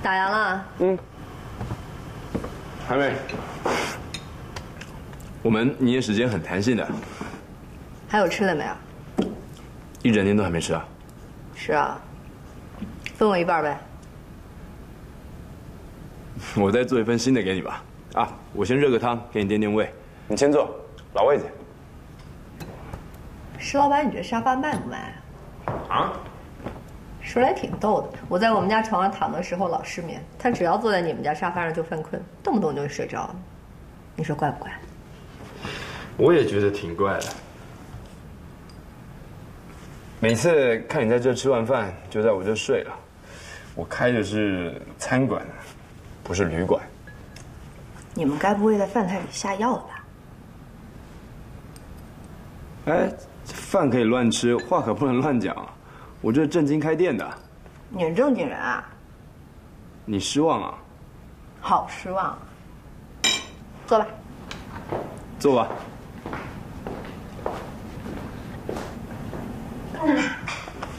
打烊了？ 还没。我们营业时间很弹性的。 还有吃的没有？ 一整天都还没吃啊？ 是啊，分我一半呗。 我再做一份新的给你吧。啊，我先热个汤，给你垫垫胃。你先坐，老位子。 石老板，你这沙发卖不卖啊？ 啊？ 说来挺逗的，我在我们家床上躺的时候老失眠，他只要坐在你们家沙发上就犯困，动不动就睡着了。你说怪不怪？ 我也觉得挺怪的。每次看你在这吃完饭就在我这睡了，我开的是餐馆，不是旅馆。 你们该不会在饭菜里下药了吧？ 哎，饭可以乱吃，话可不能乱讲啊！我这正经开店的。 你是正经人啊？ 你失望啊？ 好失望啊！坐吧。 坐吧。